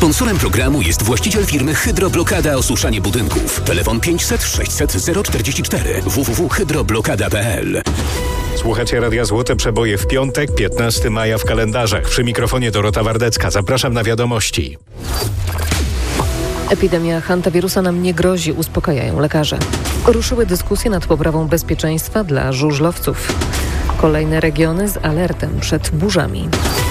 Sponsorem programu jest właściciel firmy Hydroblokada Osuszanie Budynków. Telefon 500 600 044 www.hydroblokada.pl. Słuchacie Radia Złote Przeboje w piątek, 15 maja w kalendarzach. Przy mikrofonie Dorota Wardecka. Zapraszam na wiadomości. Epidemia hantawirusa nam nie grozi, uspokajają lekarze. Ruszyły dyskusje nad poprawą bezpieczeństwa dla żużlowców. Kolejne regiony z alertem przed burzami.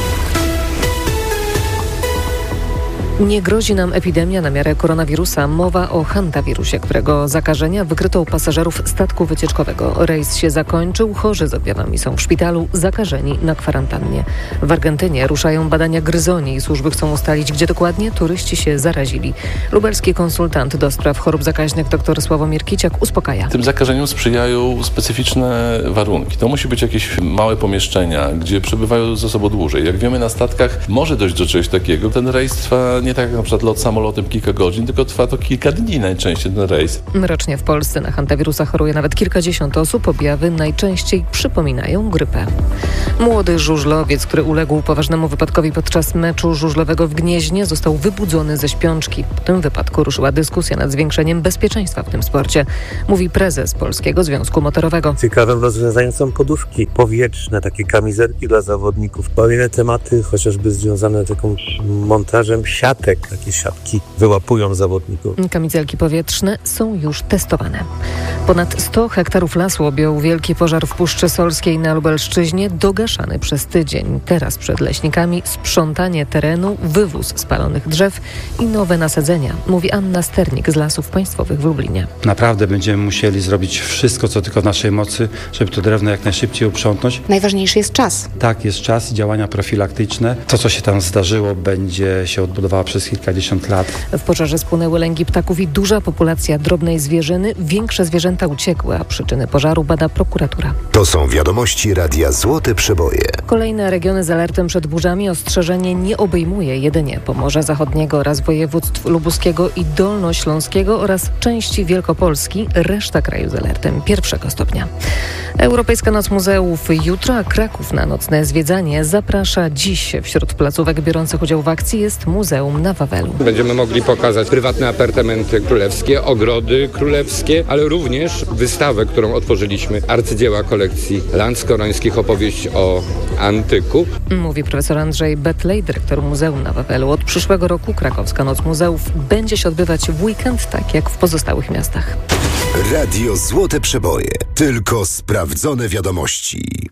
Nie grozi nam epidemia na miarę koronawirusa. Mowa o hantawirusie, którego zakażenia wykryto u pasażerów statku wycieczkowego. Rejs się zakończył, chorzy z objawami są w szpitalu, zakażeni na kwarantannie. W Argentynie ruszają badania gryzoni i służby chcą ustalić, gdzie dokładnie turyści się zarazili. Lubelski konsultant do spraw chorób zakaźnych dr Sławomir Kiciak uspokaja. Tym zakażeniom sprzyjają specyficzne warunki. To musi być jakieś małe pomieszczenia, gdzie przebywają ze sobą dłużej. Jak wiemy, na statkach może dojść do czegoś takiego. Ten rejs trwa nie tak jak na przykład lot samolotem kilka godzin, tylko trwa to kilka dni najczęściej ten rejs. Rocznie w Polsce na hantawirusa choruje nawet kilkadziesiąt osób. Objawy najczęściej przypominają grypę. Młody żużlowiec, który uległ poważnemu wypadkowi podczas meczu żużlowego w Gnieźnie, został wybudzony ze śpiączki. Po tym wypadku ruszyła dyskusja nad zwiększeniem bezpieczeństwa w tym sporcie, mówi prezes Polskiego Związku Motorowego. Ciekawym rozwiązaniem są poduszki powietrzne, takie kamizelki dla zawodników. Kolejne tematy, chociażby związane z takim montażem siatek. Takie siatki wyłapują zawodników. Kamizelki powietrzne są już testowane. Ponad 100 hektarów lasu objął wielki pożar w Puszczy Solskiej na Lubelszczyźnie, dogaszany przez tydzień. Teraz przed leśnikami sprzątanie terenu, wywóz spalonych drzew i nowe nasadzenia, mówi Anna Sternik z Lasów Państwowych w Lublinie. Naprawdę będziemy musieli zrobić wszystko, co tylko w naszej mocy, żeby to drewno jak najszybciej uprzątnąć. Najważniejszy jest czas. Tak, jest czas i działania profilaktyczne. To, co się tam zdarzyło, będzie się odbudowała przez kilkadziesiąt lat. W pożarze spłynęły lęgi ptaków i duża populacja drobnej zwierzyny. Większe zwierzęta uciekły, a przyczyny pożaru bada prokuratura. To są wiadomości Radia Złote Przeboje. Kolejne regiony z alertem przed burzami. Ostrzeżenie nie obejmuje jedynie Pomorza Zachodniego oraz województw lubuskiego i dolnośląskiego oraz części Wielkopolski. Reszta kraju z alertem 1 stopnia. Europejska Noc Muzeów jutro, a Kraków na nocne zwiedzanie zaprasza dziś. Wśród placówek biorących udział w akcji jest Muzeum na Wawelu. Będziemy mogli pokazać prywatne apartamenty królewskie, ogrody królewskie, ale również wystawę, którą otworzyliśmy, arcydzieła kolekcji Landskorońskich, opowieść o antyku. Mówi profesor Andrzej Betlej, dyrektor Muzeum na Wawelu. Od przyszłego roku Krakowska Noc Muzeów będzie się odbywać w weekend, tak jak w pozostałych miastach. Radio Złote Przeboje. Tylko sprawdzone wiadomości.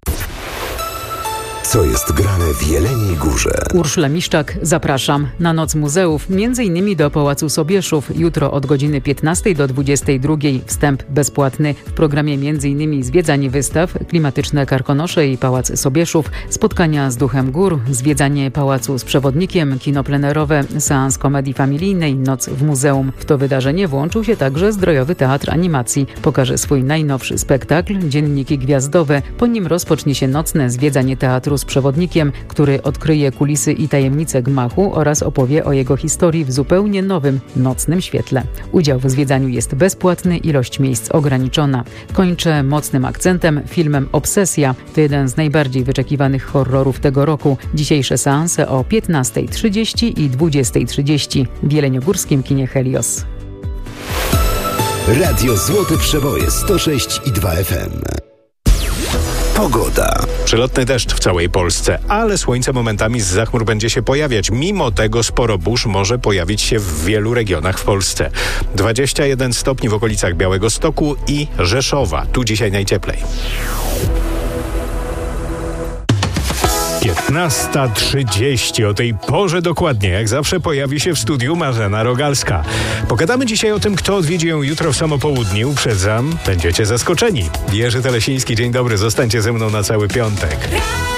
Co jest grane w Jeleniej Górze? Urszula Miszczak, zapraszam na Noc Muzeów, m.in. do Pałacu Sobieszów. Jutro od godziny 15 do 22. Wstęp bezpłatny. W programie m.in. zwiedzanie wystaw, klimatyczne Karkonosze i Pałac Sobieszów, spotkania z duchem gór, zwiedzanie pałacu z przewodnikiem, kino plenerowe, seans komedii familijnej, noc w muzeum. W to wydarzenie włączył się także Zdrojowy Teatr Animacji. Pokaże swój najnowszy spektakl, Dzienniki Gwiazdowe. Po nim rozpocznie się nocne zwiedzanie teatru z przewodnikiem, który odkryje kulisy i tajemnice gmachu oraz opowie o jego historii w zupełnie nowym, nocnym świetle. Udział w zwiedzaniu jest bezpłatny, ilość miejsc ograniczona. Kończę mocnym akcentem filmem Obsesja. To jeden z najbardziej wyczekiwanych horrorów tego roku. Dzisiejsze seanse o 15:30 i 20:30 w jeleniogórskim kinie Helios. Radio Złote Przeboje 106,2 FM. Pogoda. Przelotny deszcz w całej Polsce, ale słońce momentami zza chmur będzie się pojawiać. Mimo tego sporo burz może pojawić się w wielu regionach w Polsce. 21 stopni w okolicach Białegostoku i Rzeszowa. Tu dzisiaj najcieplej. 15:30. O tej porze dokładnie, jak zawsze, pojawi się w studiu Marzena Rogalska. Pogadamy dzisiaj o tym, kto odwiedzi ją jutro w samo południe. Uprzedzam, będziecie zaskoczeni. Jerzy Telesiński, dzień dobry, zostańcie ze mną na cały piątek.